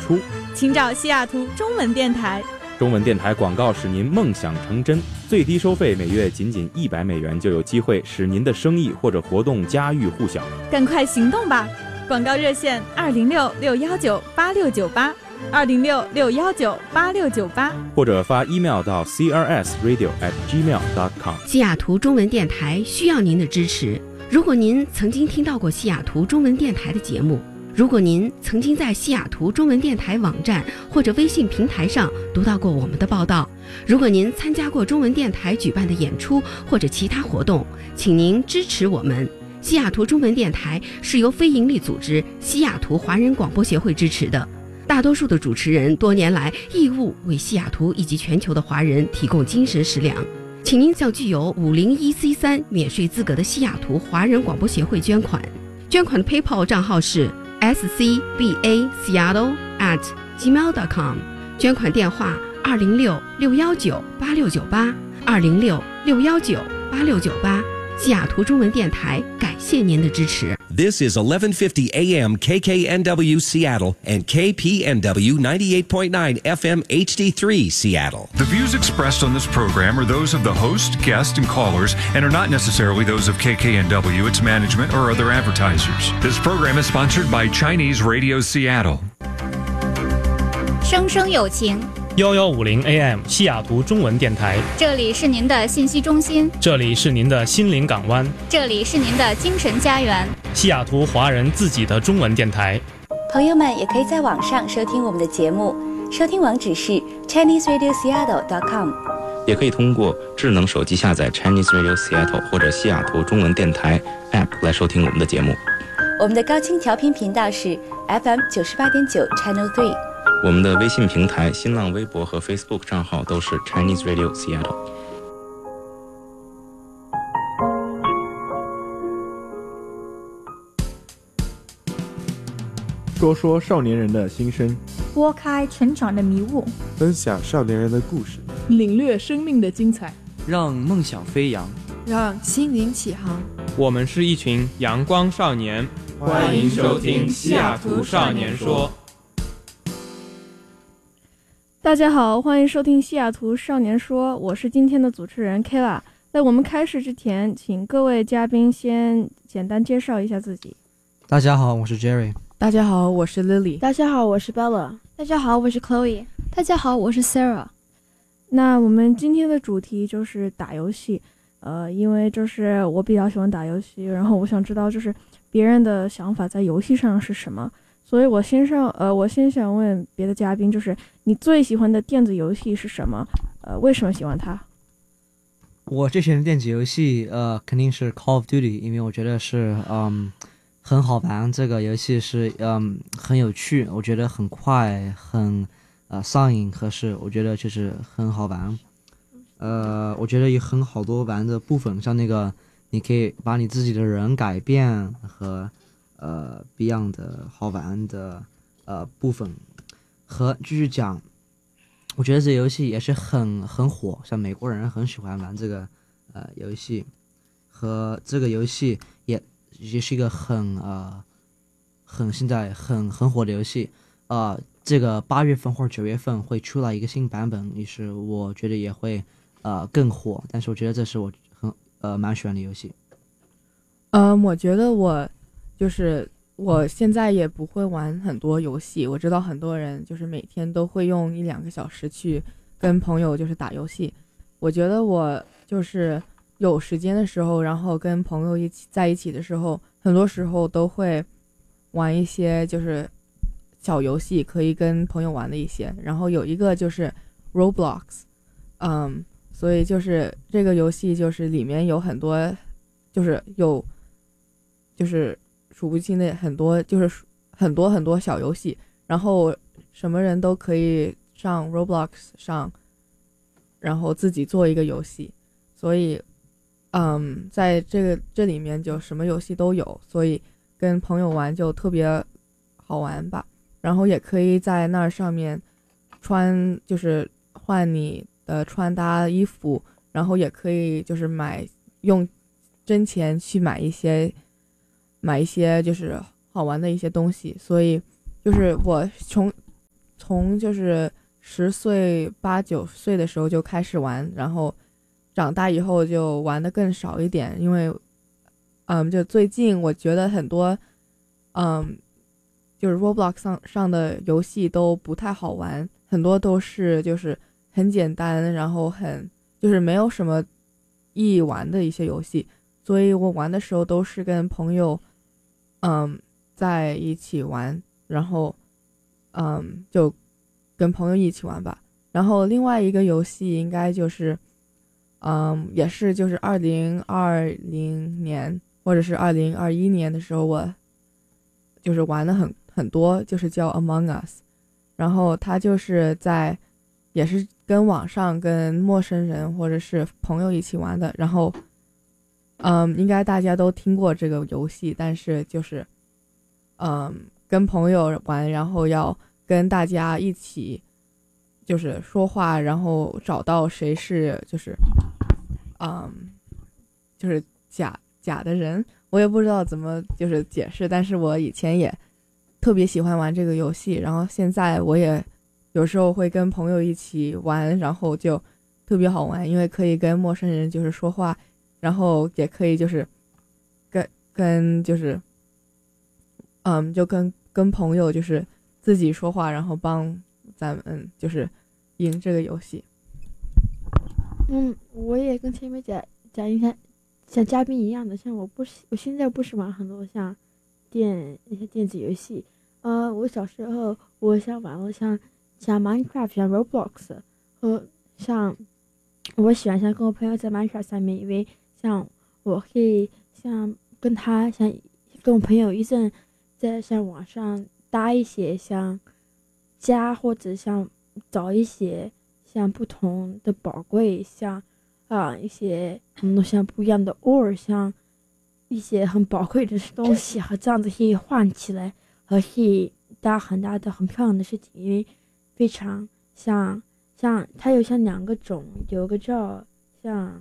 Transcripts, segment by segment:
出， 请找西雅图中文电台。 中文电台广告使您梦想成真，最低收费每月仅$100就有机会使您的生意或者活动家喻户晓。 赶快行动吧！广告热线206-619-8698，206-619-8698， 或者发 email 到 crsradio@gmail.com。 西雅图中文电台需要您的支持。如果您曾经听到过西雅图中文电台的节目，如果您曾经在西雅图中文电台网站或者微信平台上读到过我们的报道，如果您参加过中文电台举办的演出或者其他活动，请您支持我们。西雅图中文电台是由非营利组织西雅图华人广播协会支持的，大多数的主持人多年来义务为西雅图以及全球的华人提供精神食粮。请您向具有501C3免税资格的西雅图华人广播协会捐款，捐款的 PayPal 账号是scbaseattle@gmail.com， 捐款电话206-619-8698，206-619-8698。西雅图中文电台感谢您的支持。 This is 1150 AM KKNW Seattle and KPNW 98.9 FM HD3 Seattle. The views expressed on this program are those of the host, guest, and callers and are not necessarily those of KKNW, its management, or other advertisers. This program is sponsored by Chinese Radio Seattle. 生生有情 1150 AM 西雅图中文电台， 这里是您的信息中心， 这里是您的心灵港湾， 这里是您的精神家园， 西雅图华人自己的中文电台。 朋友们也可以在网上收听我们的节目，收听网址是 ChineseRadioSeattle.com， 也可以通过智能手机下载 Chinese Radio Seattle 或者西雅图中文电台 App 来收听我们的节目。 我们的高清调频频道是 FM 98.9 Channel 3。 我们的微信平台、新浪微博和 Facebook 账号都是 Chinese Radio Seattle。 说说少年人的心声， 拨开成长的迷雾， 分享少年人的故事， 领略生命的精彩， 让梦想飞扬， 让心灵起航。 我们是一群阳光少年， 欢迎收听西雅图少年说。 大家好，欢迎收听西雅图少年说，我是今天的主持人 Kayla。 在我们开始之前，请各位嘉宾先简单介绍一下自己。 大家好，我是 Jerry。 大家好，我是 Lily。 大家好，我是 Bella。 大家好，我是 Chloe。 大家好，我是 Sarah。 那我们今天的主题就是打游戏。因为就是我比较喜欢打游戏，然后我想知道就是别人的想法在游戏上是什么，所以我先想问别的嘉宾，就是你最喜欢的电子游戏是什么？为什么喜欢它？ 我最喜欢的电子游戏肯定是 Call of Duty， 因为我觉得是很好玩，这个游戏是很有趣，我觉得很快，很上瘾，可是我觉得就是很好玩。我觉得有好多玩的部分，像那个你可以把你自己的人改变和Beyond 的好玩的部分，和继续讲，我觉得这游戏也是很火，像美国人很喜欢玩这个游戏，和这个游戏也是一个现在很火的游戏。这个8月份或者9月份会出来一个新版本，于是我觉得也会更火，但是我觉得这是我蛮喜欢的游戏。 我觉得我现在也不会玩很多游戏，我知道很多人就是每天都会用1-2个小时去跟朋友就是打游戏。我觉得我就是有时间的时候，然后跟朋友在一起的时候，很多时候都会玩一些就是小游戏，可以跟朋友玩的一些。然后有一个就是 Roblox，所以就是这个游戏就是里面有很多，就是数不清的很多，就是很多小游戏，然后什么人都可以上 Roblox 上，然后自己做一个游戏。所以在这里面就什么游戏都有，所以跟朋友玩就特别好玩吧。然后也可以在那上面就是换你的穿搭衣服，然后也可以就是用真钱去买一些就是好玩的一些东西。所以就是我从就是10岁8、9岁的时候就开始玩，然后长大以后就玩的更少一点，因为就最近我觉得很多就是 Roblox 上的游戏都不太好玩，很多都是就是很简单，然后就是没有什么易玩的一些游戏，所以我玩的时候都是跟朋友在一起玩，然后就跟朋友一起玩吧。然后另外一个游戏应该就是也是就是2020年或者是2021年的时候，我就是玩的很多，就是叫 Among Us， 然后它就是也是跟网上跟陌生人或者是朋友一起玩的，然后应该大家都听过这个游戏，但是就是跟朋友玩，然后要跟大家一起就是说话，然后找到谁是就是假的人，我也不知道怎么就是解释，但是我以前也特别喜欢玩这个游戏，然后现在我也有时候会跟朋友一起玩，然后就特别好玩，因为可以跟陌生人就是说话，然后也可以就是跟就是就跟朋友就是自己说话，然后帮咱们就是赢这个游戏。 我也跟前面讲一下像嘉宾一样的，像我现在不是玩很多像那些电子游戏，我小时候我想玩了像 Minecraft 像 Roblox 和像我喜欢像跟我朋友在 Minecraft 上面，因为像我可以像跟我朋友一阵在像网上搭一些像家，或者像找一些像不同的宝贵，像一些像不一样的 ore， 像一些很宝贵的东西，和这样子可以换起来，和可以搭很大的很漂亮的事情，因为非常像它有像2个种，有个叫像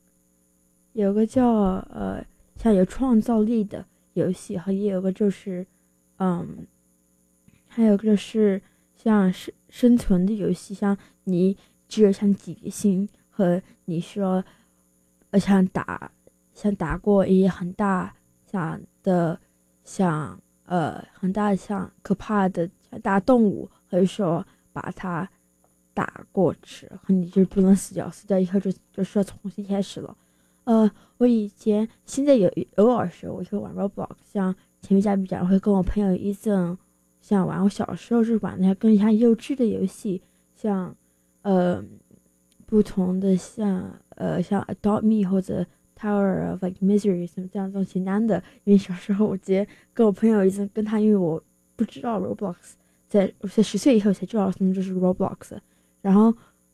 有创造力的游戏，和也有个就是还有个就是像生存的游戏，像你只有像几个星，和你说像打过一些很大很大像可怕的像大动物，或者说把它打过去，和你就不能死掉以后就是要重新开始了。我现在偶尔时候我会玩 Roblox， 像前面嘉宾讲会跟我朋友一阵像玩，我小时候是玩的更像幼稚的游戏，像不同的像 Adopt Me 或者 Tower of Like Misery 什么这样这种简单的，因为小时候我直接跟我朋友一阵跟他，因为我不知道 Roblox， 在10岁以后才知道什么就是 Roblox， 然后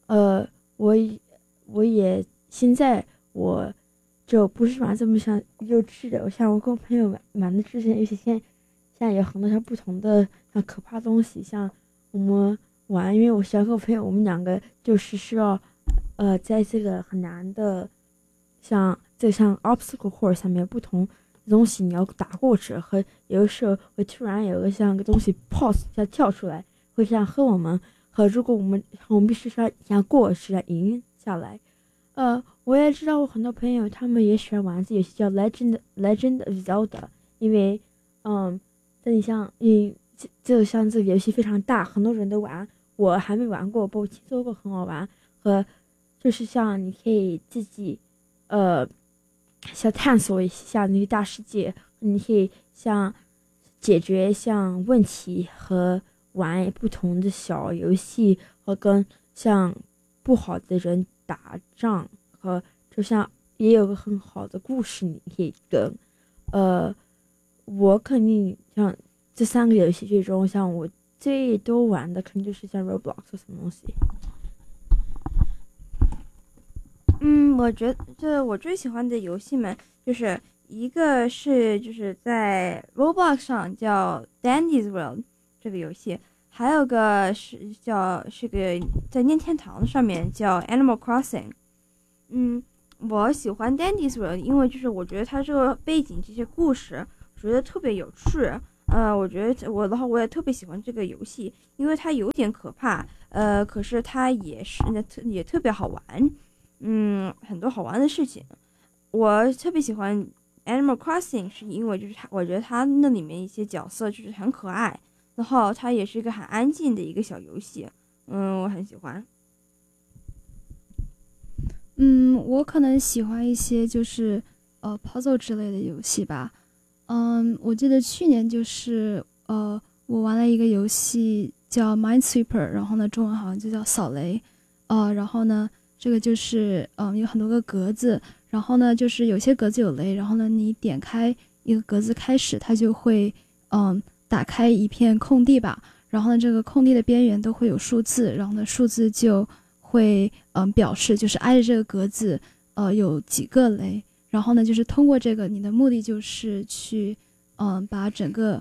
我也现在我就不是玩这么像幼稚的，像我跟我朋友玩的之前游戏，现在有很多像不同的像可怕东西，像我们玩，因为我喜欢跟我朋友，我们2个就是需要在这个很难的像 obstacle course 上面不同的东西你要打过去，和有的时候会突然有个像个东西 pause 像跳出来，会像和我们和如果我们必须想过去来赢下来。我也知道我很多朋友他们也喜欢玩这游戏叫 Legend of Zelda， 因为就像这个游戏非常大，很多人都玩，我还没玩过，不过听说过很好玩，和就是像你可以自己像探索一下那个大世界，你可以像解决像问题和玩不同的小游戏，和跟像不好的人打仗，和就像也有个很好的故事你可以跟我肯定像这3个游戏最中，像我最多玩的肯定就是像 Roblox 什么东西。 我觉得我最喜欢的游戏们就是一个是就是在 Roblox 上叫 Dandy's World 这个游戏，还有个是个在任天堂上面叫 Animal Crossing。我喜欢 Dandy's World， 因为就是我觉得它这个背景这些故事我觉得特别有趣， 我觉得我的话，我也特别喜欢这个游戏，因为它有点可怕，可是它也特别好玩，很多好玩的事情。我特别喜欢 Animal Crossing， 是因为就是我觉得它那里面一些角色就是很可爱，然后它也是一个很安静的一个小游戏，我很喜欢。 我可能喜欢一些就是puzzle 之类的游戏吧。我记得去年就是我玩了一个游戏叫 Minesweeper， 然后呢中文好像就叫扫雷，然后呢这个就是有很多个格子，然后呢就是有些格子有雷，然后呢你点开一个格子开始，它就会打开一片空地吧，然后呢这个空地的边缘都会有数字，然后呢数字就会表示就是挨着这个格子有几个雷，然后呢就是通过这个你的目的就是去把整个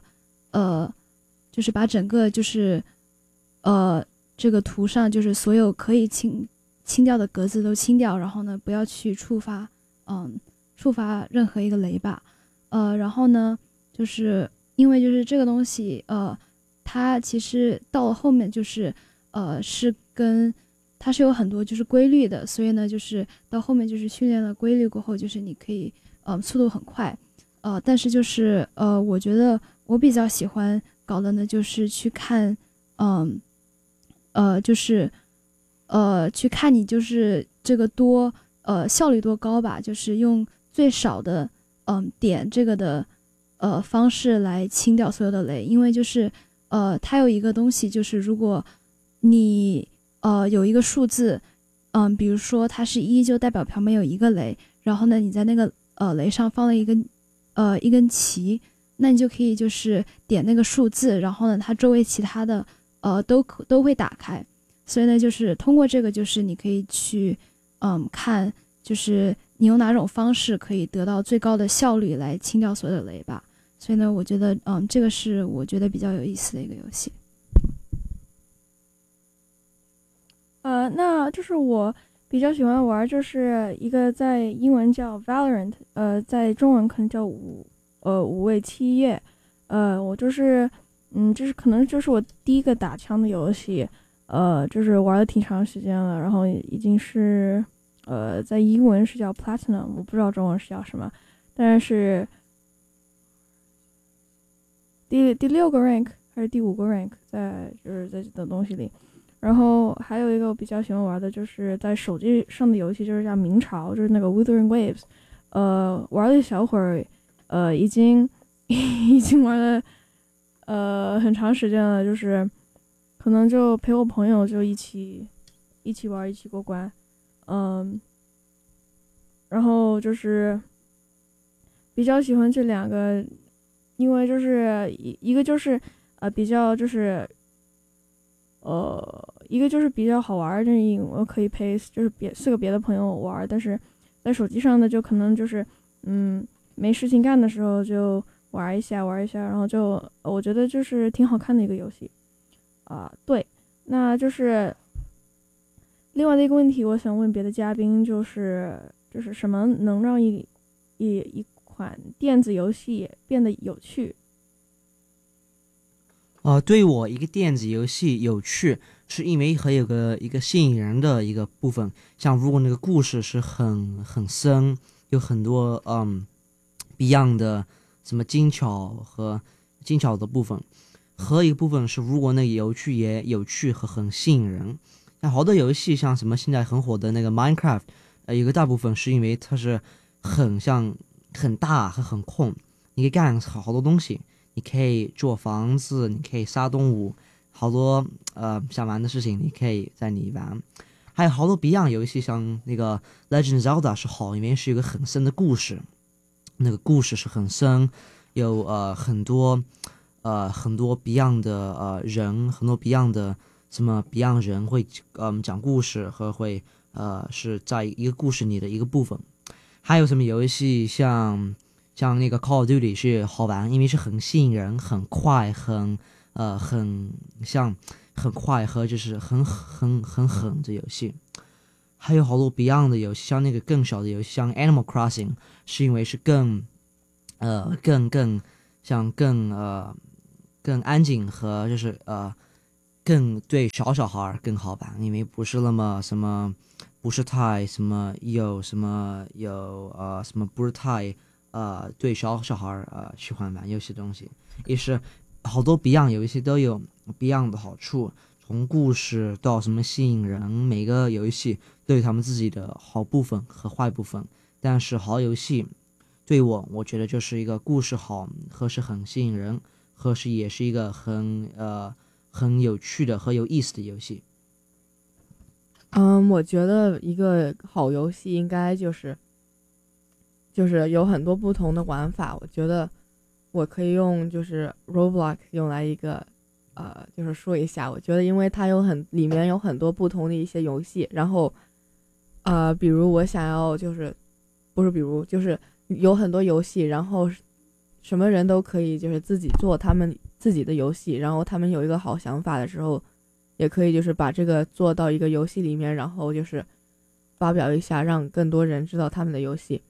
就是这个图上就是所有可以清掉的格子都清掉，然后呢不要去触发任何一个雷吧。然后呢就是因为就是这个东西它其实到了后面就是它是有很多就是规律的，所以呢就是到后面就是训练了规律过后，就是你可以速度很快，但是就是我觉得我比较喜欢搞的呢就是去看就是去看你就是这个效率多高吧，就是用最少的点这个的方式来清掉所有的雷，因为就是它有一个东西就是如果你有一个数字，比如说它是1，就代表旁边有一个雷，然后呢你在那个雷上放了一根旗，那你就可以就是点那个数字，然后呢它周围其他的都会打开，所以呢就是通过这个就是你可以去看就是你用哪种方式可以得到最高的效率来清掉所有的雷吧，所以呢我觉得这个是我觉得比较有意思的一个游戏。 那就是我比较喜欢玩，就是一个在英文叫 Valorant， 在中文可能叫五位七夜，我就是就是可能就是我第一个打枪的游戏，就是玩了挺长时间了，然后已经是在英文是叫 Platinum， 我不知道中文是叫什么，但是第6个 rank 还是第5个 rank 就是在这东西里。然后还有一个我比较喜欢玩的就是在手机上的游戏，就是叫明朝，就是那个 Wuthering Waves， 玩了一小会儿，已经玩了很长时间了，就是可能就陪我朋友就一起玩，一起过关，然后就是比较喜欢这两个，因为就是一个就是比较就是一个就是比较好玩的，我可以陪就是4个别的朋友玩，但是在手机上的就可能就是没事情干的时候就玩一下，然后就我觉得就是挺好看的一个游戏对，那就是另外的一个问题，我想问别的嘉宾，就是什么能让一款电子游戏变得有趣？ 对我一个电子游戏有趣，是因为还有一个吸引人的一个部分，像如果那个故事是很深，有很多Beyond 的什么精巧的部分，和一个部分是如果那个游戏也有趣和很吸引人。像好多游戏像什么现在很火的那个 Minecraft，有个大部分是因为它是很大和很空，你可以干好多东西。你可以做房子，你可以杀动物，好多想玩的事情你可以在里玩。还有好多 Beyond 游戏，像那个 Legend Zelda 是好，因为是一个很深的故事，那个故事是很深，有很多 Beyond 的人，很多 Beyond 的什么 Beyond 人会讲故事和会是在一个故事里的一个部分。还有什么游戏像那个 Call of Duty 是好玩，因为是很吸引人，很快，很快和就是很狠的游戏。还有好多 Beyond 的游戏，像那个更小的游戏，像 Animal Crossing， 是因为是更更安静和就是更对小孩更好吧，因为不是那么什么，不是太什么什么不是太对小孩喜欢玩游戏的东西，也是好多 Beyond 游戏都有 Beyond 的好处，从故事到什么吸引人，每个游戏都有他们自己的好部分和坏部分，但是好游戏对我觉得就是一个故事好，和是很吸引人，和是也是一个很有趣的和有意思的游戏。 我觉得一个好游戏应该就是有很多不同的玩法。我觉得我可以用就是 Roblox 用来一个就是说一下，我觉得因为它里面有很多不同的一些游戏，然后比如我想要就是有很多游戏，然后什么人都可以就是自己做他们自己的游戏，然后他们有一个好想法的时候，也可以就是把这个做到一个游戏里面，然后就是发表一下，让更多人知道他们的游戏。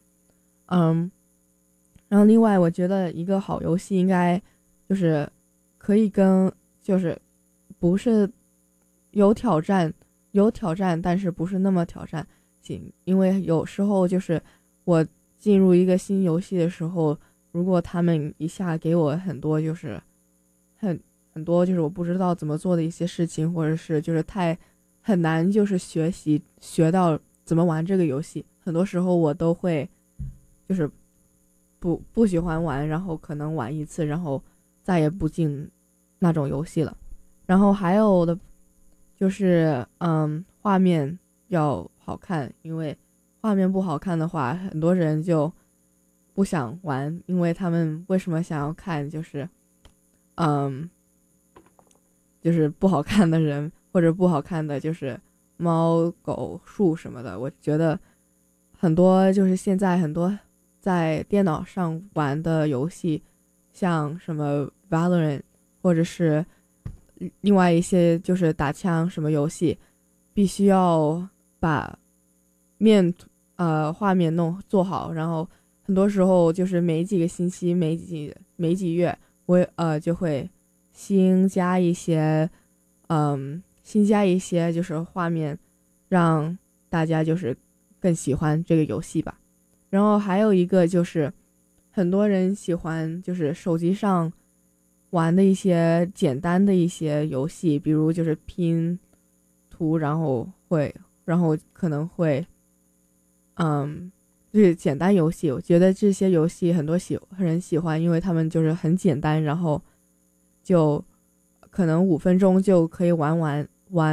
然后另外我觉得一个好游戏应该就是可以跟就是不是有挑战，但是不是那么挑战性，因为有时候就是我进入一个新游戏的时候，如果他们一下给我很多就是很多就是我不知道怎么做的一些事情，或者是就是很难就是学到怎么玩这个游戏，很多时候我都会就是不喜欢玩，然后可能玩一次，然后再也不进那种游戏了。然后还有的就是画面要好看，因为画面不好看的话，很多人就不想玩，因为他们为什么想要看就是就是不好看的人或者不好看的就是猫狗树什么的。我觉得很多就是现在很多在电脑上玩的游戏，像什么 Valorant 或者是另外一些就是打枪什么游戏，必须要把画面做好，然后很多时候就是每几个星期每几月我就会新加一些就是画面，让大家就是更喜欢这个游戏吧。然后还有一个就是很多人喜欢就是手机上玩的一些简单的一些游戏，比如就是拼图，然后可能会就是简单游戏。我觉得这些游戏很多人喜欢，因为他们就是很简单，然后就可能5分钟就可以玩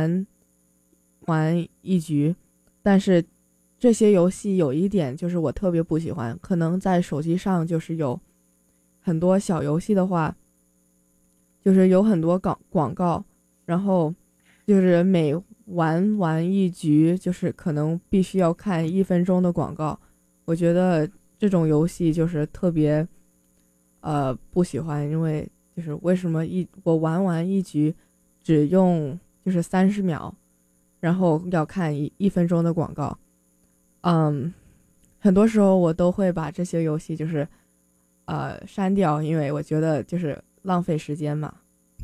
一局。但是这些游戏有一点就是我特别不喜欢，可能在手机上就是有很多小游戏的话，就是有很多广告，然后就是每玩完一局就是可能必须要看1分钟的广告。我觉得这种游戏就是特别不喜欢，因为就是为什么我玩完一局只用就是30秒，然后要看1分钟的广告。很多时候我都会把这些游戏就是删掉，因为我觉得就是浪费时间嘛。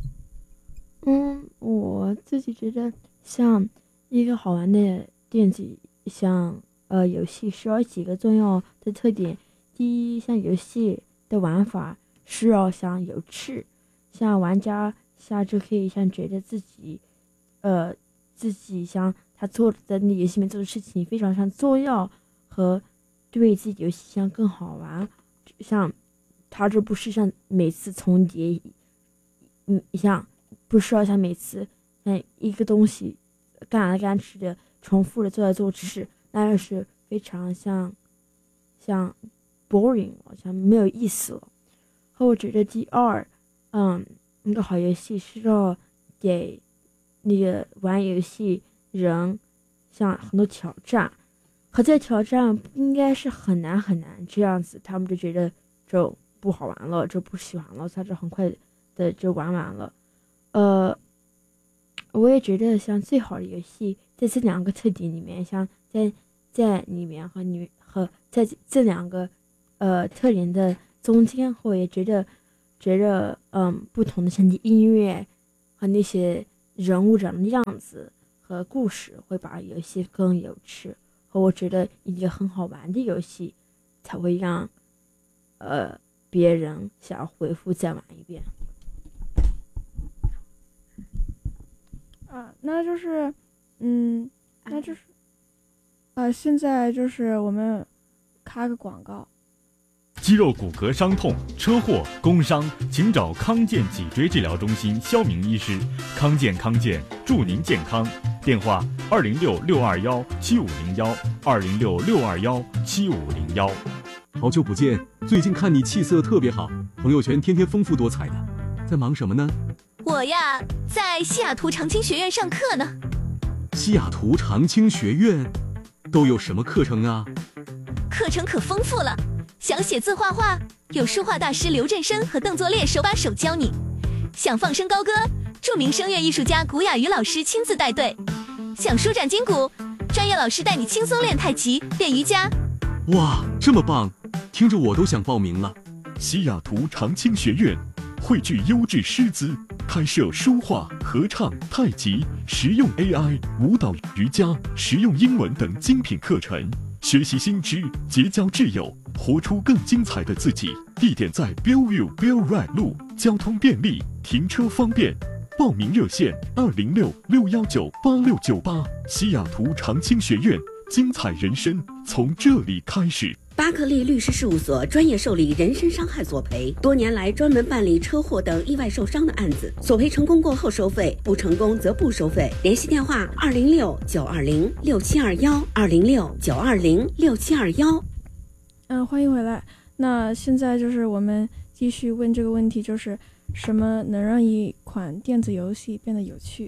我自己觉得像一个好玩的电子像游戏需要几个重要的特点。第一，像游戏的玩法需要像有趣，像玩家就可以像觉得自己像他做的那游戏里面做的事情非常像重要，和对自己游戏像更好玩。像他这不是像每次重叠，像不需要像每次像一个东西干来干去的重复的做来做去，那就是非常像 boring， 好像没有意思了。和我觉得第二，一个好游戏是要给那个玩游戏人像很多挑战，和这挑战应该是很难这样子，他们就觉得就不好玩了，就不喜欢了，他就很快的就玩完了。我也觉得像最好的游戏在这两个特点里面，像在里面和在这两个特点的中间，我也觉得觉得不同的像音乐和那些人物长的样子和故事会把游戏更有趣，和我觉得一个很好玩的游戏才会让别人想要回复再玩一遍。 那就是现在就是我们开个广告。 肌肉骨骼伤痛、车祸、工伤，请找康健脊椎治疗中心肖明医师。康健祝您健康。电话206-621-7501，206-621-7501。 好久不见，最近看你气色特别好，朋友圈天天丰富多彩的，在忙什么呢？ 我呀，在西雅图长青学院上课呢。 西雅图长青学院都有什么课程啊？ 课程可丰富了。想写字画画，有书画大师刘振生和邓作烈手把手教你；想放声高歌，著名声乐艺术家古雅瑜老师亲自带队；想舒展筋骨，专业老师带你轻松练太极、练瑜伽。 哇，这么棒，听着我都想报名了。 西雅图长青学院汇聚优质师资，开设书画、合唱、太极、实用 AI、舞蹈、瑜伽、实用英文等精品课程，学习新知，结交挚友，活出更精彩的自己。地点在 Bellevue Bell Ride 路，交通便利，停车方便。报名热线206-619-8698。西雅图长青学院，精彩人生从这里开始。 巴克利律师事务所专业受理人身伤害索赔，多年来专门办理车祸等意外受伤的案子，索赔成功过后收费，不成功则不收费。联系电话206-920-6721，206-920-6721。 欢迎回来。那现在就是我们继续问这个问题，就是什么能让一款电子游戏变得有趣？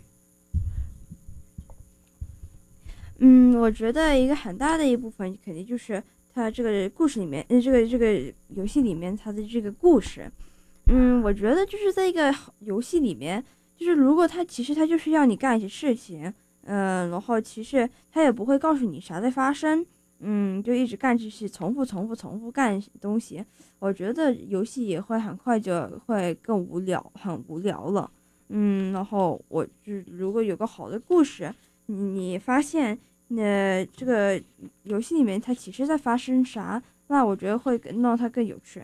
我觉得一个很大的一部分肯定就是它这个故事里面，这个游戏里面它的这个故事。我觉得就是在一个游戏里面，就是如果它其实它就是要你干一些事情，然后其实它也不会告诉你啥在发生，就一直干这些重复干东西，我觉得游戏也会很快就会更无聊，很无聊了。然后我就如果有个好的故事，你发现这个游戏里面它其实在发生啥，那我觉得会让它更有趣。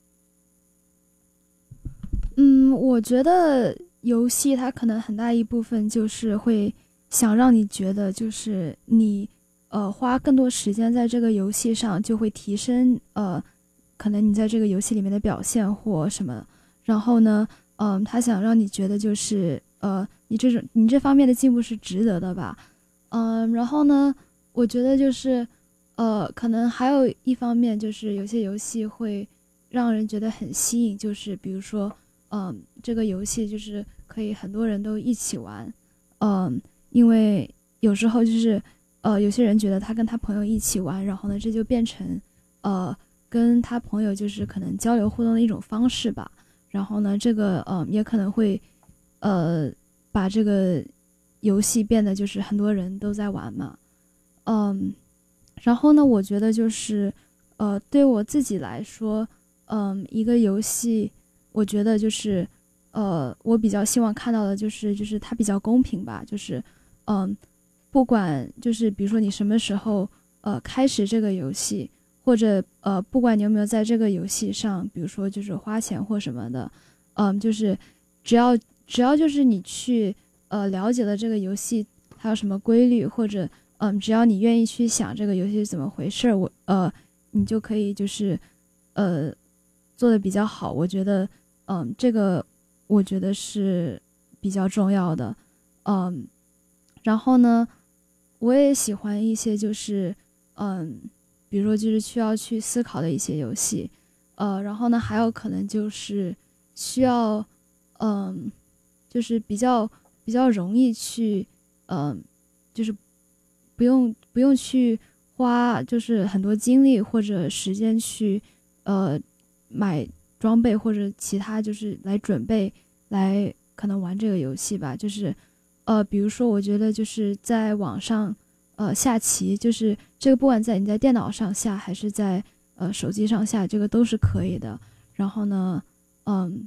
我觉得游戏它可能很大一部分就是会想让你觉得就是你花更多时间在这个游戏上，就会提升可能你在这个游戏里面的表现或什么。然后呢他想让你觉得就是你这方面的进步是值得的吧。然后呢我觉得就是可能还有一方面就是有些游戏会让人觉得很吸引，就是比如说这个游戏就是可以很多人都一起玩。因为有时候就是有些人觉得他跟他朋友一起玩，然后呢这就变成跟他朋友就是可能交流互动的一种方式吧。然后呢这个也可能会把这个游戏变得就是很多人都在玩嘛。然后呢我觉得就是对我自己来说一个游戏我觉得就是我比较希望看到的就是它比较公平吧，就是不管就是比如说你什么时候开始这个游戏，或者不管你有没有在这个游戏上比如说就是花钱或什么的，就是只要就是你去了解了这个游戏它有什么规律，或者只要你愿意去想这个游戏是怎么回事，你就可以就是做得比较好。我觉得这个我觉得是比较重要的。然后呢我也喜欢一些就是比如说就是需要去思考的一些游戏。然后呢还有可能就是需要就是比较容易去就是不用去花就是很多精力或者时间去买装备或者其他就是来准备来可能玩这个游戏吧。就是比如说我觉得就是在网上下棋，就是这个不管你在电脑上下还是在手机上下，这个都是可以的。然后呢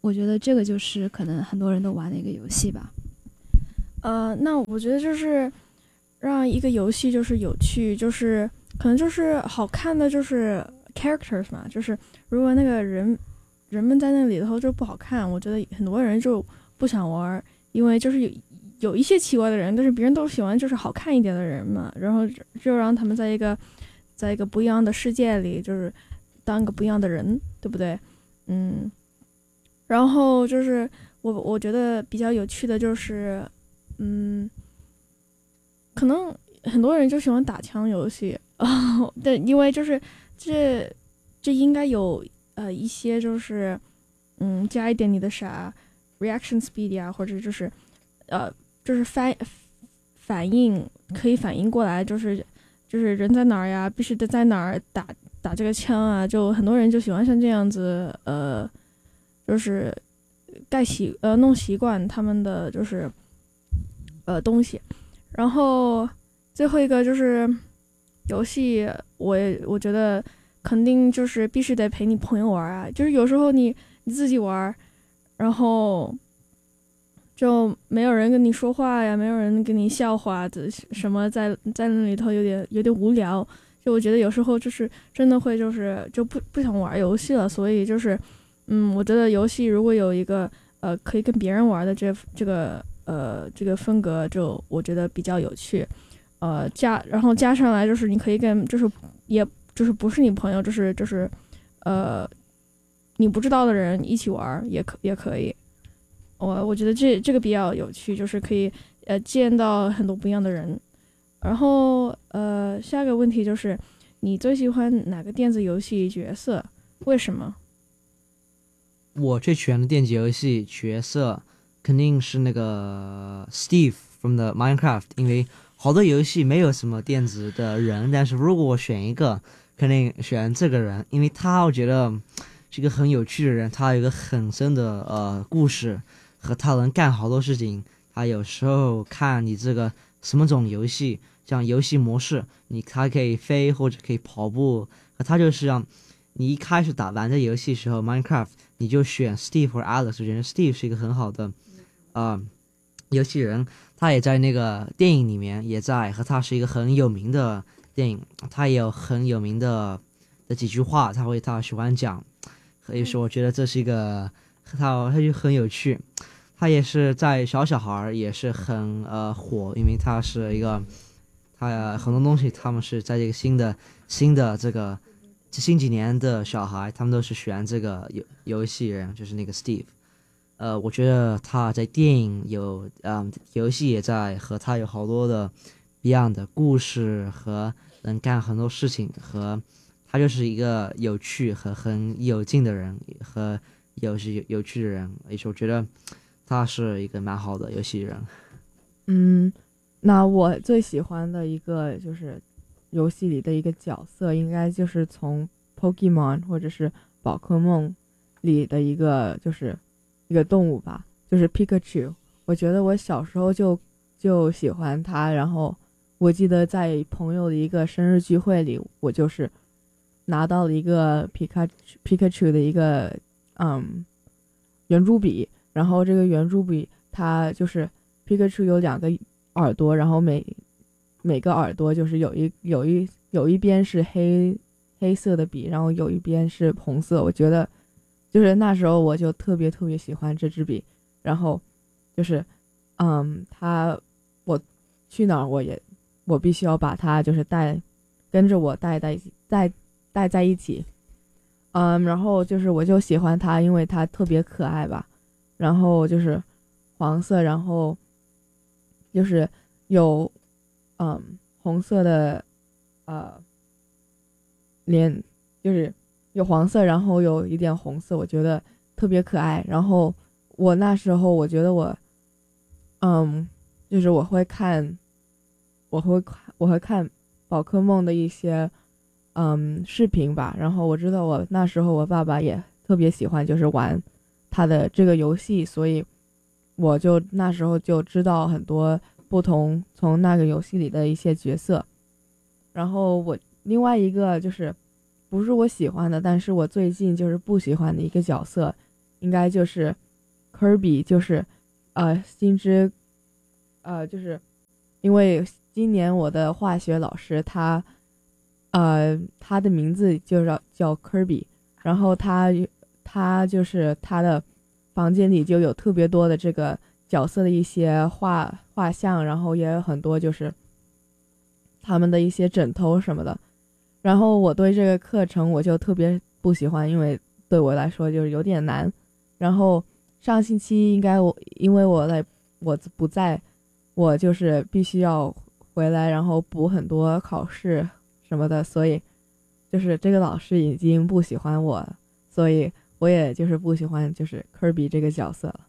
我觉得这个就是可能很多人都玩的一个游戏吧。 那我觉得就是让一个游戏就是有趣，就是可能就是好看的就是 characters 嘛，就是如果那个人们在那里头就不好看，我觉得很多人就不想玩，因为就是有一些奇怪的人，但是别人都喜欢就是好看一点的人嘛，然后就让他们在一个不一样的世界里，就是当个不一样的人，对不对？然后就是我觉得比较有趣的就是，可能很多人就喜欢打枪游戏，对，因为就是这应该有一些就是加一点你的啥 reaction speed 呀，或者就是反应可以反应过来，就是人在哪儿呀，必须得在哪儿打这个枪啊，就很多人就喜欢像这样子，就是弄习惯他们的就是东西。然后最后一个就是游戏，我觉得肯定就是必须得陪你朋友玩啊，就是有时候你自己玩，然后就没有人跟你说话呀，没有人跟你笑话的什么，在那里头有点无聊。就我觉得有时候就是真的会就不想玩游戏了，所以就是我觉得游戏如果有一个可以跟别人玩的这个风格，就我觉得比较有趣。然后加上来就是你可以跟也就是不是你朋友，就是你不知道的人一起玩也可以。我觉得这个比较有趣，就是可以见到很多不一样的人。然后下一个问题就是你最喜欢哪个电子游戏角色？为什么？ 我最喜欢的电子游戏角色肯定是那个 Steve from the Minecraft， 因为好多游戏没有什么电子的人，但是如果我选一个，肯定选这个人，因为我觉得是一个很有趣的人，他有一个很深的故事，和他能干好多事情。他有时候看你这个什么种游戏，像游戏模式，他可以飞或者可以跑步，和他就是让你一开始玩这游戏的时候 Minecraft， 你就选 Steve 或者 Alex， 我觉得 Steve 是一个很好的游戏人，他也在那个电影里面也在，和他是一个很有名的电影，他也有很有名的几句话，他喜欢讲，所以说我觉得这是一个他就很有趣。他也是在小孩也是很火，因为他是一个他很多东西他们是在这个新的这个新几年的小孩，他们都是选这个游戏人，就是那个 Steve。我觉得他在电影有游戏也在，和他有好多的一样的故事，和能干很多事情，和他就是一个有趣和很有劲的人，和有趣的人，而且我觉得他是一个蛮好的游戏人。 那我最喜欢的一个就是游戏里的一个角色，应该就是从 Pokemon 或者是宝可梦里的一个就是一个动物吧，就是 Pikachu。我觉得我小时候就喜欢他，然后我记得在朋友的一个生日聚会里，我就是拿到了一个 Pikachu 的一个圆珠笔，然后这个圆珠笔它就是 Pikachu 有2个耳朵，然后每个耳朵就是有一边是黑色的笔，然后有一边是红色。我觉得就是那时候我就特别喜欢这支笔，然后就是我去哪儿我必须要把它就是跟着我带在一起。然后就是我就喜欢它，因为它特别可爱吧，然后就是黄色，然后就是有红色的脸，就是有黄色，然后有一点红色，我觉得特别可爱。然后我那时候我觉得我就是我会看宝可梦的一些视频吧，然后我知道我那时候我爸爸也特别喜欢就是玩他的这个游戏，所以我就那时候就知道很多不同从那个游戏里的一些角色。然后我另外一个就是不是我喜欢的，但是我最近就是不喜欢的一个角色， 应该就是科比，就是星之就是因为今年我的化学老师他的名字就叫科比，然后他就是他的房间里就有特别多的这个角色的一些画像，然后也有很多就是他们的一些枕头什么的。然后我对这个课程我就特别不喜欢，因为对我来说就是有点难。然后上星期因为我不在，我就是必须要回来，然后补很多考试什么的，所以就是这个老师已经不喜欢我了，所以我也就是不喜欢就是科比这个角色了。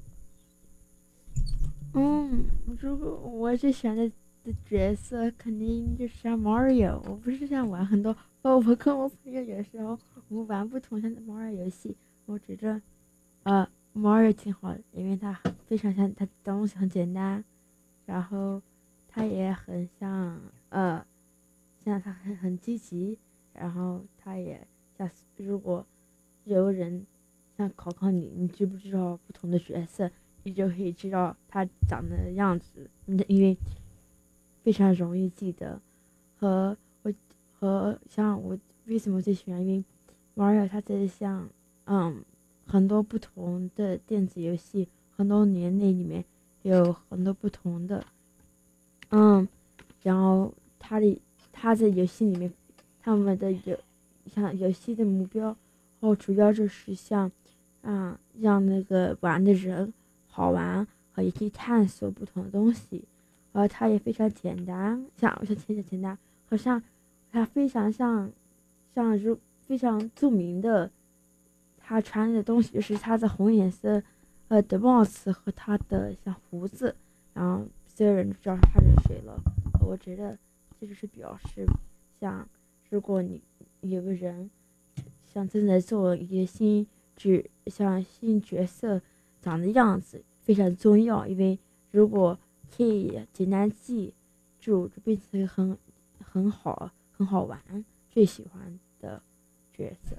如果我最喜欢的角色肯定就是像 Mario。 我不是想玩很多，包括我跟我朋友有时候我们玩不同像 Mario 游戏，我觉得Mario 挺好的，因为他非常像，他东西很简单，然后他也很像像他很积极，然后他也像如果有人想考你，你知不知道不同的角色，你就可以知道他长的样子，因为非常容易记得。和像我为什么最喜欢，因为 Mario 他在像很多不同的电子游戏，很多年内里面有很多不同的然后他在游戏里面他们的像游戏的目标，然后主要就是像让那个玩的人好玩，和也可以探索不同的东西。它也非常简单，简单，好像它非常像非常著名的，他穿的东西就是他的红颜色的帽子和他的像胡子，然后所有人都知道他是谁了。我觉得这就是表示，像如果你有个人像正在做一个新角色长的样子非常重要，因为如果可以简单记住，就变成很好玩，最喜欢的角色。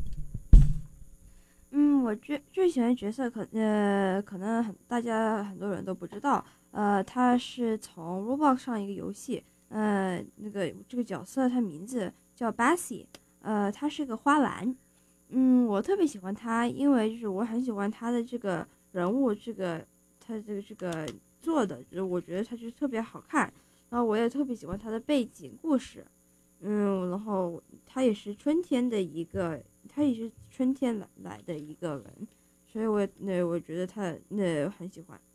我最喜欢的角色可能大家很多人都不知道，他是从 Roblox 上一个游戏，这个角色他名字叫 Bessie， 他是个花篮。我特别喜欢他，因为就是我很喜欢他的这个人物，他这个做的，就是我觉得他就特别好看，然后我也特别喜欢他的背景故事。然后他也是春天来的一个人，所以我觉得他很喜欢。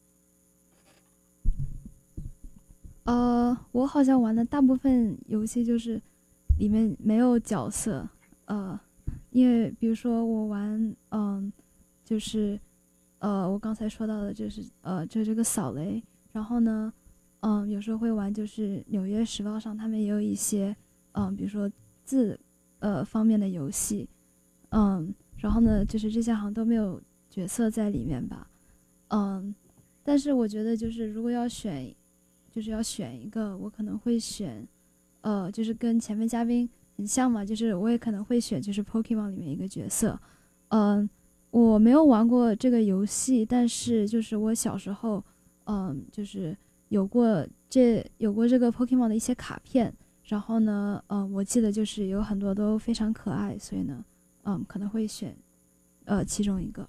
我好像玩的大部分游戏就是里面没有角色，因为比如说我玩就是我刚才说到的就是就这个扫雷，然后呢有时候会玩就是纽约时报上他们也有一些比如说字方面的游戏，然后呢就是这些好像都没有角色在里面吧，但是我觉得就是如果要选一个，我可能会选就是跟前面嘉宾很像嘛，就是我也可能会选就是 Pokemon 里面一个角色。我没有玩过这个游戏，但是就是我小时候就是有过这个 Pokemon 的一些卡片，然后呢我记得就是有很多都非常可爱，所以呢可能会选其中一个。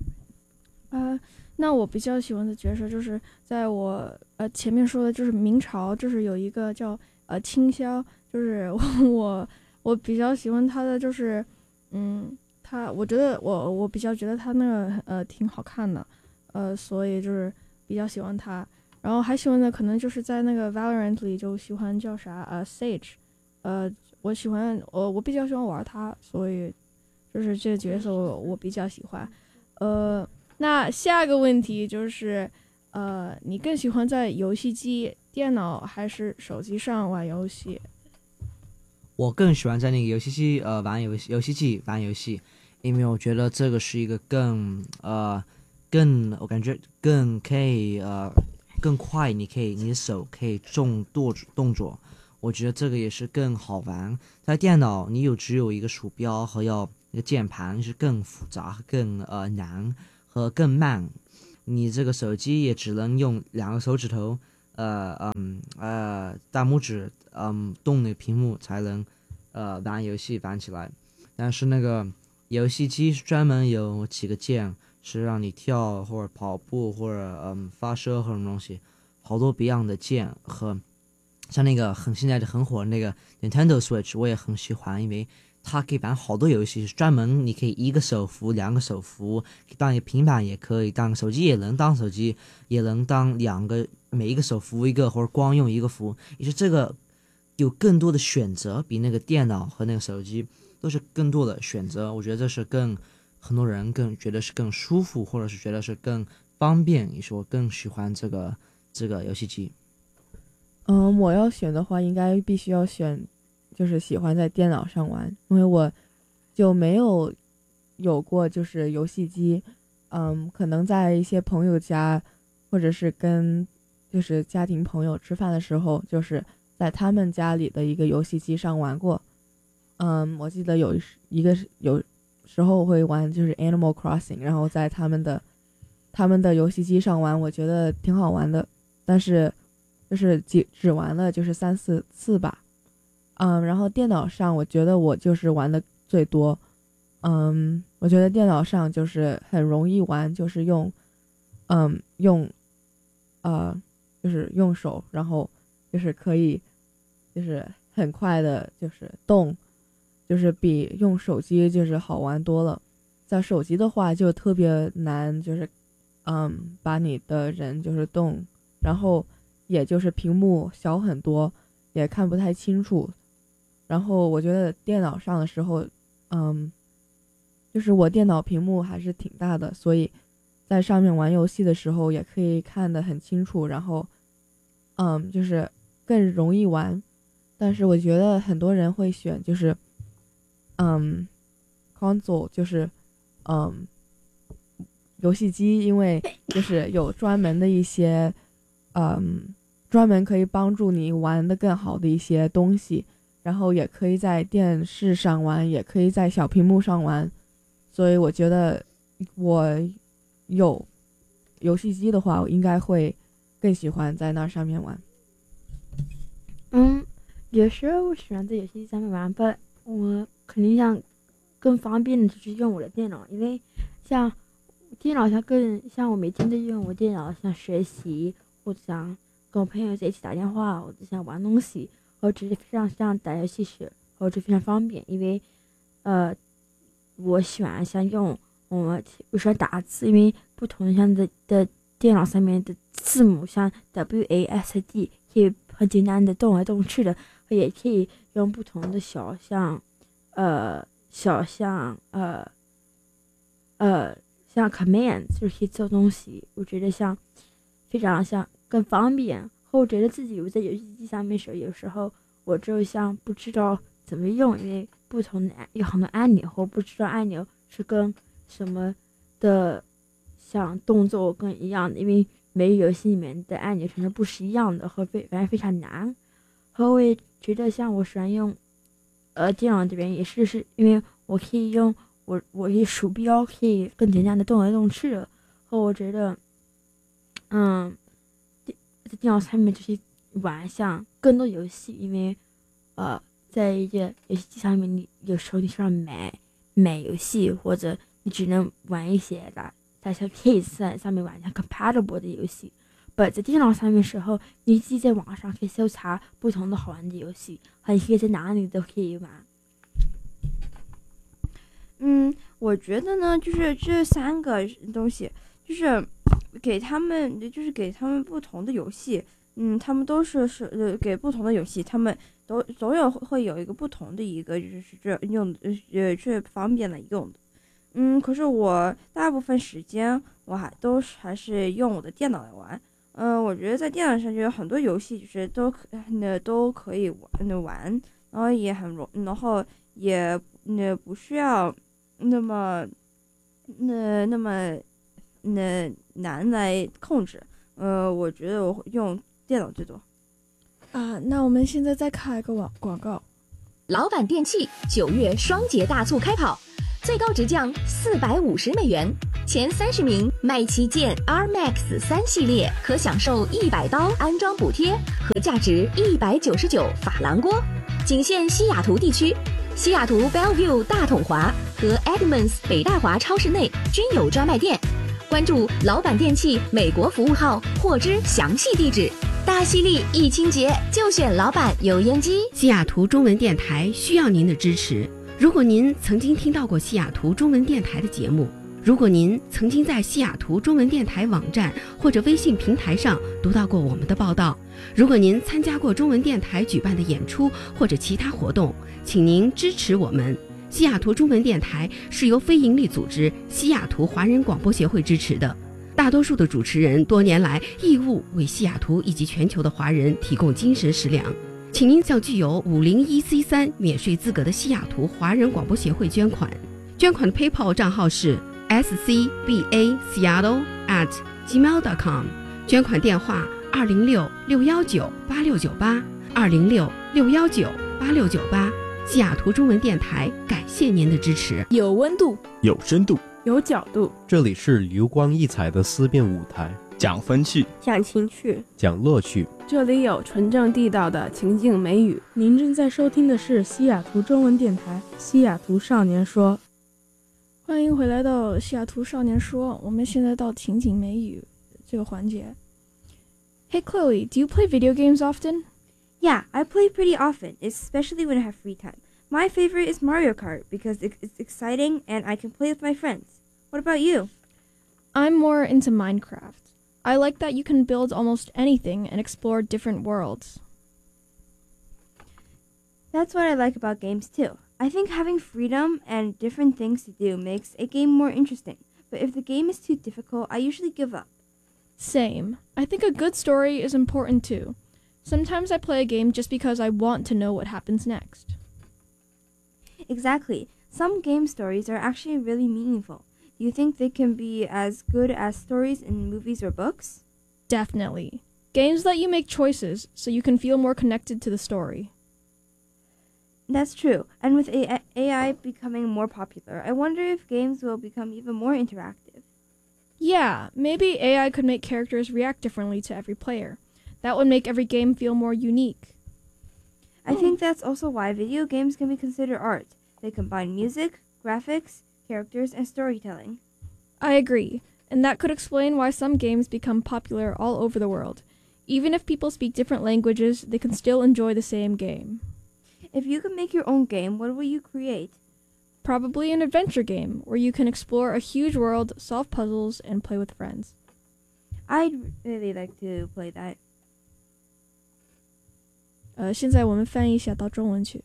那我比较喜欢的角色就是在我前面说的就是明朝，就是有一个叫青霄，就是我比较喜欢他的就是我觉得我比较觉得他那个挺好看的，所以就是比较喜欢他。然后还喜欢的可能就是在那个 Valorant 里就喜欢叫啥Sage， 我比较喜欢玩他，所以就是这个角色我比较喜欢。那下一个问题就是，你更喜欢在游戏机、电脑还是手机上玩游戏？ 我更喜欢在那个游戏机玩游戏，因为我觉得这个是一个我感觉更可以更快，你的手可以动作，我觉得这个也是更好玩。在电脑你只有一个鼠标和要那个键盘是更复杂、更难和更慢。你这个手机也只能用2个手指头，大拇指，动那个屏幕才能玩游戏玩起来。但是那个游戏机是专门有几个键，是让你跳或者跑步或者发射或者什么东西，好多不一样的键。和像那个现在很火的那个 Nintendo Switch 我也很喜欢，因为它可以玩好多游戏，是专门你可以1个手扶2个手扶，当一个平板也可以，当手机也能当手机，也能当每一个手扶1个，或者光用1个扶。也是这个有更多的选择，比那个电脑和那个手机都是更多的选择。我觉得这是很多人更觉得是更舒服，或者是觉得是更方便，也是我更喜欢这个游戏机。 我要选的话，应该必须要选，就是喜欢在电脑上玩，因为我就没有过就是游戏机。可能在一些朋友家，或者是跟就是家庭朋友吃饭的时候，就是在他们家里的一个游戏机上玩过。我记得有时候会玩就是 Animal Crossing， 然后在他们的游戏机上玩，我觉得挺好玩的，但是就是只玩了就是3-4次吧。然后电脑上我觉得我就是玩的最多。我觉得电脑上就是很容易玩，就是就是用手，然后就是可以就是很快的就是动，就是比用手机就是好玩多了。在手机的话就特别难，就是把你的人就是动，然后也就是屏幕小很多，也看不太清楚。然后我觉得电脑上的时候，就是我电脑屏幕还是挺大的，所以在上面玩游戏的时候也可以看得很清楚，然后就是更容易玩。但是我觉得很多人会选就是console， 就是游戏机，因为就是有专门的一些专门可以帮助你玩得更好的一些东西，然后也可以在电视上玩，也可以在小屏幕上玩。所以我觉得我有游戏机的话，我应该会更喜欢在那上面玩。 有时候我喜欢在游戏机上面玩，但我肯定想更方便的就是用我的电脑，因为像电脑上像我每天都用我电脑，想学习或者想跟我朋友在一起打电话，或者想玩东西，或者是非常像打游戏时，或者非常方便，因为我喜欢用我喜欢打字，因为不同像的电脑上面的字母，像 WASD 可以很简单的动来动去的，也可以用不同的小项像 command 就是可以做东西。我觉得非常更方便。我觉得自己在游戏机上面时，有时候我就不知道怎么用，因为不同的有很多按钮，我不知道按钮是跟什么的像动作跟一样的，因为每个游戏里面的按钮全都不是一样的，和反正非常难。和我也觉得我喜欢用电脑这边也是因为我可以用我一鼠标可以更简单的动来动去的。和我觉得在电脑上面就是玩更多游戏，因为在一个游戏机上面，你有时候你需要买游戏，或者你只能玩一些在像 case 上面玩compatible 的游戏。在电脑上面的时候，你自己在网上可以搜查不同的好玩的游戏，你可以在哪里都可以玩。 我觉得呢，就是这3个东西，就是给他们不同的游戏，他们都是给不同的游戏，他们总有会有一个不同的一个就是这用最方便的用的。可是我大部分时间我还是用我的电脑来玩。我觉得在电脑上就有很多游戏，就是都可以玩，然后也很然后也不需要那么难来控制。我觉得我用电脑最多。 那我们现在再看一个广告。 老板电器9月双节大促开跑， 最高直降$450，前30名买旗舰 R-Max 3系列可享受100刀安装补贴和价值199法郎锅，仅限西雅图地区。西雅图 Bellevue 大统华和 Edmonds 北大华超市内均有专卖店。关注老板电器美国服务号获知详细地址。大溪地一清洁就选老板油烟机。 西雅图中文电台需要您的支持。如果您曾经听到过西雅图中文电台的节目，如果您曾经在西雅图中文电台网站或者微信平台上读到过我们的报道，如果您参加过中文电台举办的演出或者其他活动，请您支持我们。西雅图中文电台是由非营利组织西雅图华人广播协会支持的，大多数的主持人多年来义务为西雅图以及全球的华人提供精神食粮。请您向具有501C3免税资格的西雅图华人广播协会捐款。捐款的 PayPal 账号是 scbaseattle@gmail.com， 捐款电话206-619-8698 206-619-8698。西雅图中文电台感谢您的支持。 有温度， 有深度， 有角度， 这里是流光溢彩的思辨舞台， 讲风趣， 讲情趣， 讲乐趣， 这里有纯正地道的情境美语。您正在收听的是西雅图中文电台西雅图少年说。 欢迎回来到西雅图少年说，我们现在到情景美语这个环节。Hey Chloe, do you play video games often? Yeah, I play pretty often, especially when I have free time. My favorite is Mario Kart because it's exciting and I can play with my friends. What about you? I'm more into Minecraft. I like that you can build almost anything and explore different worlds. That's what I like about games too. I think having freedom and different things to do makes a game more interesting. But if the game is too difficult, I usually give up. Same. I think a good story is important too. Sometimes I play a game just because I want to know what happens next. Exactly. Some game stories are actually really meaningful. Do you think they can be as good as stories in movies or books? Definitely. Games let you make choices so you can feel more connected to the story. That's true. And with AI becoming more popular, I wonder if games will become even more interactive. Yeah, maybe AI could make characters react differently to every player. That would make every game feel more unique. I think that's also why video games can be considered art. They combine music, graphics, characters, and storytelling. I agree, and that could explain why some games become popular all over the world. Even if people speak different languages, they can still enjoy the same game. If you could make your own game, what will you create? Probably an adventure game, where you can explore a huge world, solve puzzles, and play with friends. I'd really like to play that. 现在我们翻译一下到中文去。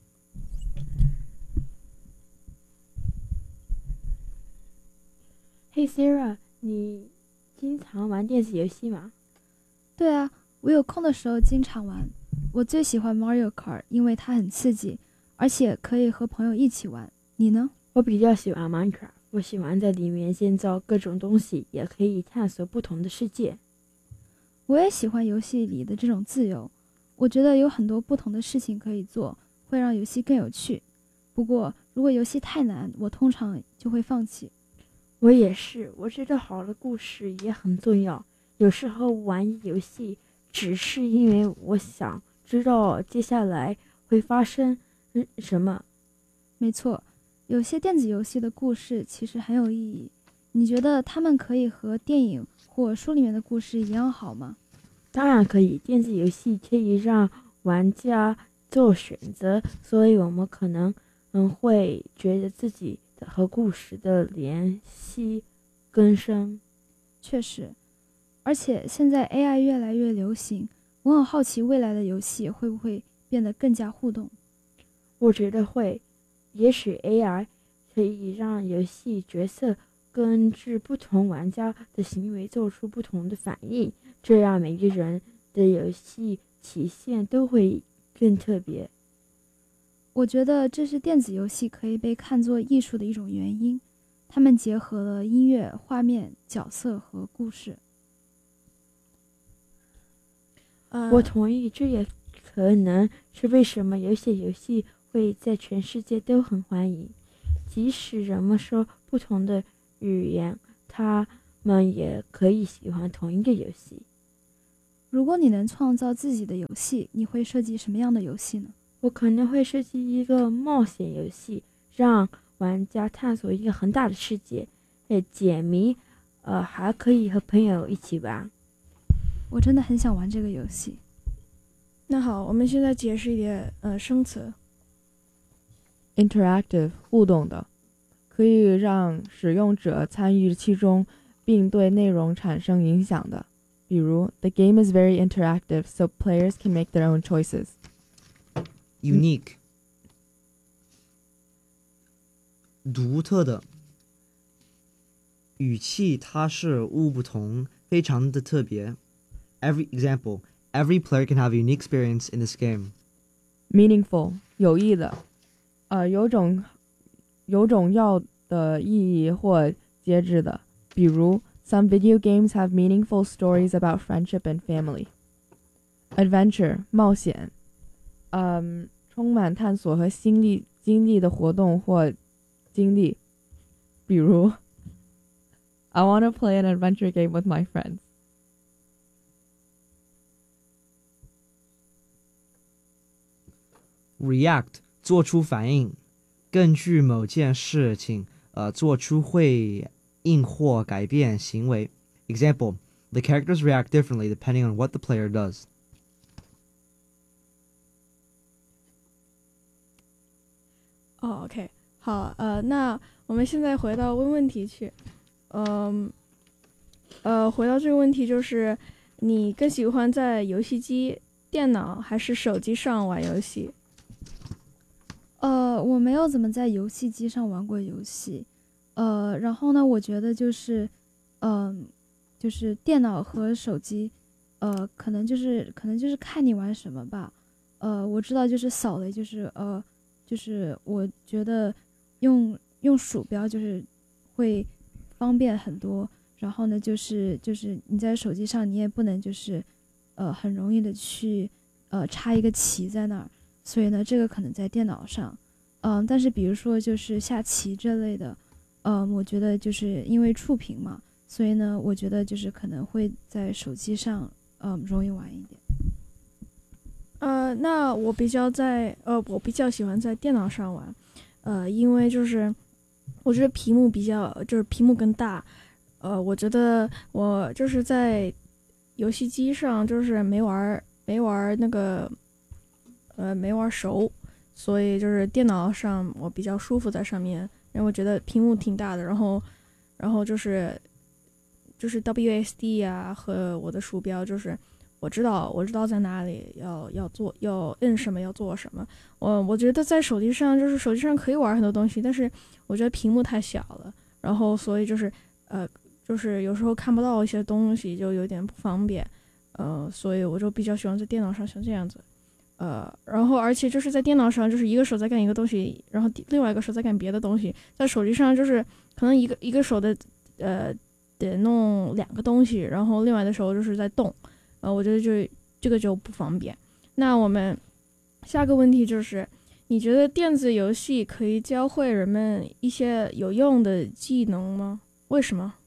Hey Sarah, 你经常玩电子游戏吗？ 对啊，我有空的时候经常玩。我最喜欢 Mario Kart， 因为它很刺激，而且可以和朋友一起玩。你呢？ 我比较喜欢 Minecraft， 我喜欢在里面建造各种东西，也可以探索不同的世界。 我也喜欢游戏里的这种自由，我觉得有很多不同的事情可以做，会让游戏更有趣。不过，如果游戏太难，我通常就会放弃。 我也是，我觉得好的故事也很重要。有时候玩游戏只是因为我想知道接下来会发生什么。 没错，有些电子游戏的故事其实很有意义。你觉得他们可以和电影或书里面的故事一样好吗？ 当然可以，电子游戏可以让玩家做选择，所以我们可能会觉得自己和故事的联系更深。 确实，而且现在 AI 越来越流行，我很好奇未来的游戏会不会变得更加互动。 我觉得会，也许 AI 可以让游戏角色根据不同玩家的行为做出不同的反应，这样每个人的游戏体验都会更特别。 我觉得这是电子游戏可以被看作艺术的一种原因，它们结合了音乐、画面、角色和故事。 我同意，这也可能是为什么有些游戏会在全世界都很欢迎。 即使人们说不同的语言，他们也可以喜欢同一个游戏。 如果你能创造自己的游戏，你会设计什么样的游戏呢？ 我可能会设计一个冒险游戏，让玩家探索一个很大的世界，解谜，还可以和朋友一起玩。 我真的很想玩这个游戏。 那好，我们现在解释一点生词。 Interactive 互动的，可以让使用者参与其中，并对内容产生影响的。比如 The game is very interactive, so players can make their own choices. Unique 独特的，语气它是物不同，非常的特别。Every player can have a unique experience in this game. Meaningful 有益的，有种要的意义或节制的，比如 Some video games have meaningful stories about friendship and family. Adventure 冒险，充满探索和经历的活动或经历，比如 I want to play an adventure game with my friends. React 做出反应，根据某件事情做出会应或改变行为。Example, the characters react differently depending on what the player does. OK, 好，那我们现在回到问题去，回到这个问题就是，你更喜欢在游戏机、电脑还是手机上玩游戏？ 我没有怎么在游戏机上玩过游戏，然后呢，我觉得就是，就是电脑和手机，可能就是看你玩什么吧。我知道就是扫雷，就是我觉得用鼠标就是会方便很多。然后呢，就是你在手机上你也不能就是很容易的去插一个棋在那儿，所以呢，这个可能在电脑上。但是比如说就是下棋这类的，我觉得就是因为触屏嘛，所以呢，我觉得就是可能会在手机上容易玩一点。 那我比较喜欢在电脑上玩，因为就是我觉得屏幕更大，我觉得我就是在游戏机上就是没玩那个没玩熟，所以就是电脑上我比较舒服在上面，因为我觉得屏幕挺大的，然后就是WSD 啊和我的鼠标就是我知道在哪里要摁什么要做什么。我觉得在手机上可以玩很多东西，但是我觉得屏幕太小了，然后所以就是有时候看不到一些东西就有点不方便，所以我就比较喜欢在电脑上像这样子。然后而且就是在电脑上就是一个手在干一个东西，然后另外一个手在干别的东西，在手机上就是可能一个手的得弄两个东西，然后另外的手就是在动，我觉得这个就不方便。那我们下个问题就是，你觉得电子游戏可以教会人们一些有用的技能吗？为什么？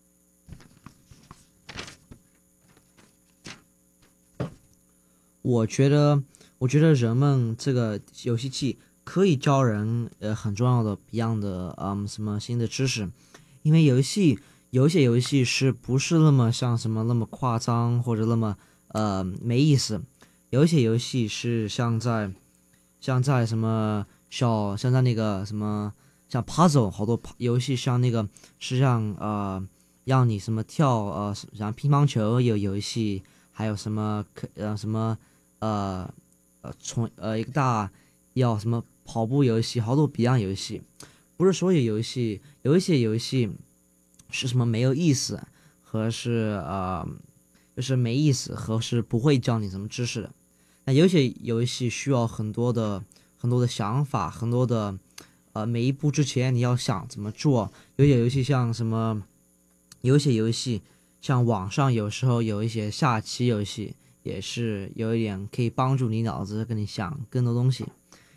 我觉得人们这个游戏机可以教人很重要的一样的什么新的知识，因为有些游戏是不是那么像什么那么夸张或者那么没意思，有一些游戏是像在什么像在那个什么像 puzzle 好多游戏像那个是让让你什么跳像乒乓球有游戏，还有什么什么从一个大要什么跑步游戏，好多别样游戏。不是所有游戏，有一些游戏是什么没有意思，和是就是没意思，和是不会教你什么知识的。那有些游戏需要很多的想法，很多的每一步之前你要想怎么做。有些游戏像什么，有些游戏像网上有时候有一些下棋游戏，也是有一点可以帮助你脑子跟你想更多东西。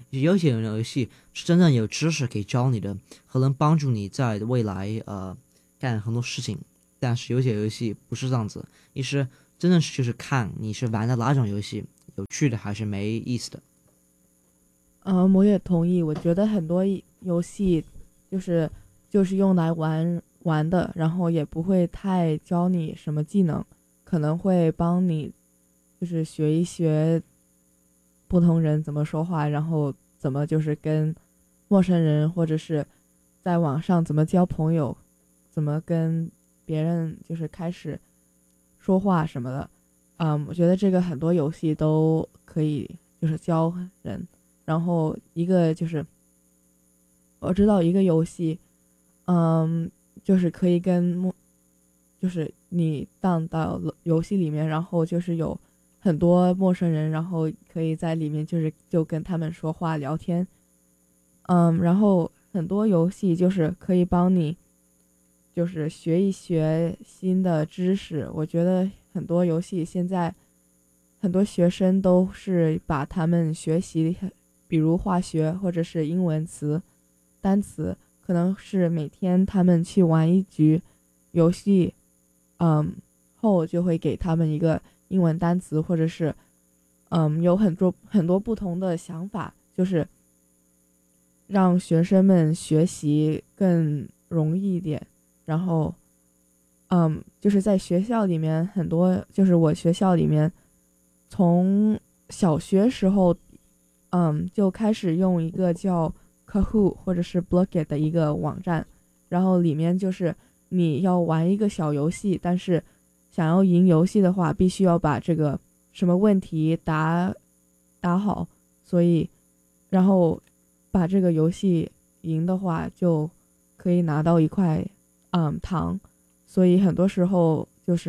有些游戏是真正有知识可以教你的，和能帮助你在未来干很多事情。但是有些游戏不是这样子，也是真正是就是看你是玩的哪种游戏，有趣的还是没意思的。 我也同意。我觉得很多游戏就是用来玩的，然后也不会太教你什么技能，可能会帮你就是学一学不同人怎么说话，然后怎么就是跟陌生人或者是在网上怎么交朋友，怎么跟别人就是开始说话什么的。我觉得这个很多游戏都可以就是教人。然后一个就是我知道一个游戏，就是可以就是你荡到游戏里面，然后就是有很多陌生人，然后可以在里面就跟他们说话聊天。然后很多游戏就是可以帮你就是学一学新的知识。我觉得很多游戏现在很多学生都是把他们学习比如化学或者是英文单词，可能是每天他们去玩一局游戏后就会给他们一个英文单词，或者是有很多不同的想法，就是让学生们学习更容易一点。然后就是在学校里面很多，就是我学校里面从小学时候就开始用一个叫 Kahoot 或者是 Blogger 的一个网站，然后里面就是你要玩一个小游戏，但是想要赢游戏的话必须要把这个什么问题答好，所以然后把这个游戏赢的话就可以拿到一块糖。所以很多时候就是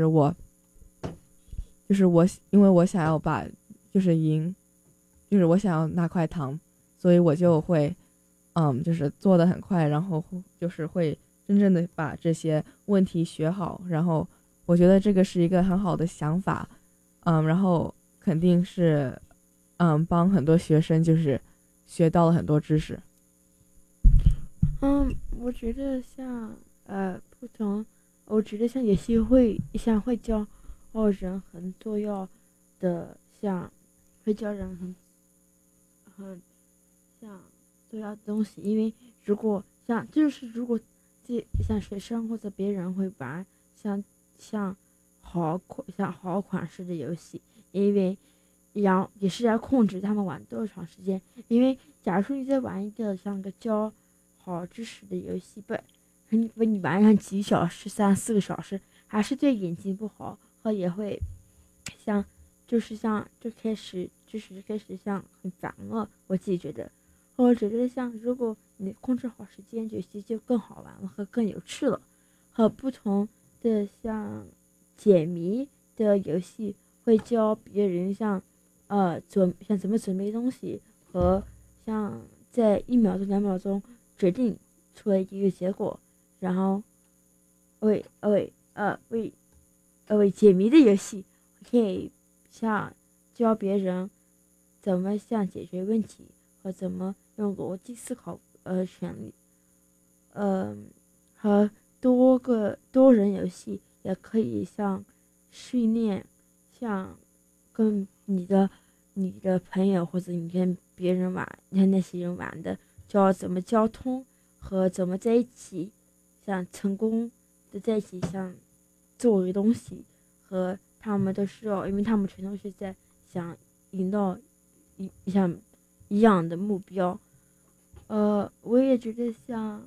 因为我想要把就是赢，就是我想要那块糖，所以我就会就是做得很快，然后就是会真正的把这些问题学好。然后我觉得这个是一个很好的想法，然后肯定是帮很多学生就是学到了很多知识。 我觉得像我觉得像游戏会教人很重要的，像会教人很像重要的东西。因为如果像学生或者别人会玩像好款式的游戏，因为也是要控制他们玩多长时间。因为假如说你在玩一个像个教好知识的游戏，你玩上几小时3-4个小时，还是对眼睛不好，和也会就开始像很烦了。我自己觉得，我觉得像如果你控制好时间，游戏就更好玩了和更有趣了。和不同的像解谜的游戏会教别人像怎么准备东西，和像在1秒钟2秒钟决定出来一个结果。然后为解谜的游戏可以像教别人怎么像解决问题和怎么用逻辑思考权利。和多人游戏也可以像训练像跟你的朋友或者你跟别人玩，你看那些人玩的教怎么交通和怎么在一起像成功的在一起像做一个东西，和他们都需要，因为他们全都是在想赢到一样的目标。我也觉得像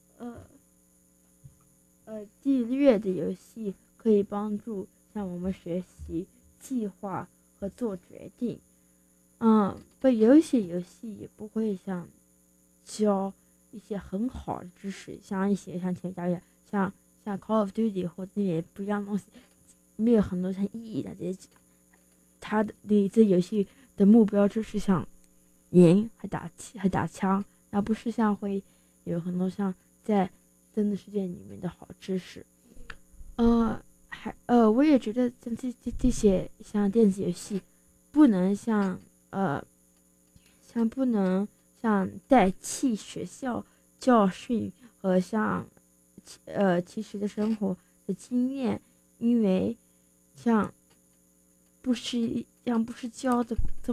纪律的游戏可以帮助像我们学习计划和做决定。有些游戏也不会像教一些很好的知识，像一些像前教像 Call of Duty 或者那些不一样的东西，没有很多像意义的这些。它的这游戏的目标就是想赢，还打枪，而不是像会有很多像在真的世界里面的好知识。我也觉得像这些像电子游戏不能像代替学校教训和像其实的生活的经验，因为像不是教的这